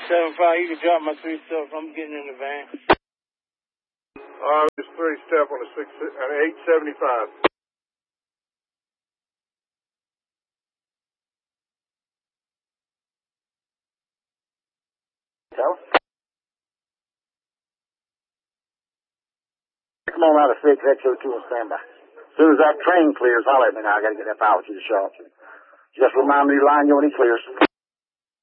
875, you can drop my 3 stuff. I'm getting in the van. It's 3 step on a 875. So? Come on out of 6, X02 on standby. As soon as that train clears, holler at me now. I gotta get that power to the shop. Just remind me to line you when he clears.